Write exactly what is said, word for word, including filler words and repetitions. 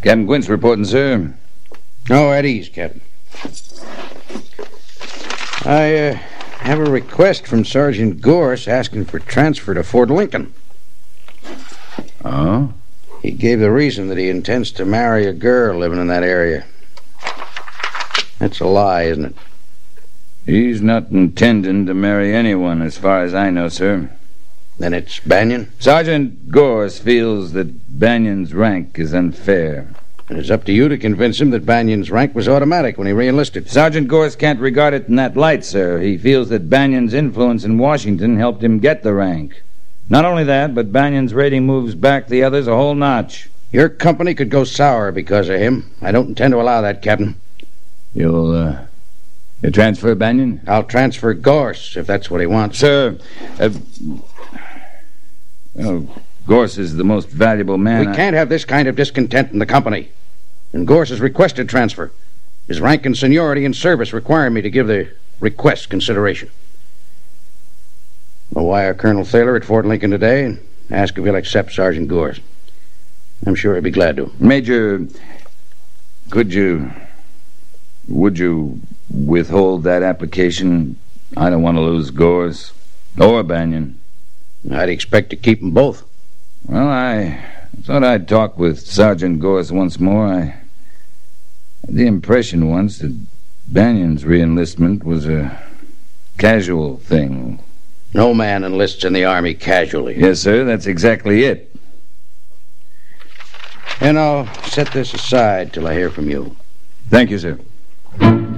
Captain Quince reporting, sir. Oh, at ease, Captain. I uh, have a request from Sergeant Gorse asking for transfer to Fort Lincoln. Oh? He gave the reason that he intends to marry a girl living in that area. That's a lie, isn't it? He's not intending to marry anyone, as far as I know, sir. Then it's Banion? Sergeant Gorse feels that Banion's rank is unfair. And it's up to you to convince him that Banion's rank was automatic when he re-enlisted. Sergeant Gorse can't regard it in that light, sir. He feels that Banion's influence in Washington helped him get the rank. Not only that, but Banion's rating moves back the others a whole notch. Your company could go sour because of him. I don't intend to allow that, Captain. You'll, uh... You'll transfer Banion? I'll transfer Gorse, if that's what he wants. Sir, uh... Oh, Gorse is the most valuable man. We I... can't have this kind of discontent in the company. And Gorse has requested transfer. His rank and seniority in service require me to give the request consideration. I'll wire Colonel Thaler at Fort Lincoln today and ask if he'll accept Sergeant Gorse. I'm sure he'll be glad to. Major, could you... Would you withhold that application? I don't want to lose Gorse or Banion. I'd expect to keep them both. Well, I thought I'd talk with Sergeant Gorse once more. I had the impression once that Banion's re-enlistment was a casual thing. No man enlists in the Army casually. Yes, sir, that's exactly it. And I'll set this aside till I hear from you. Thank you, sir.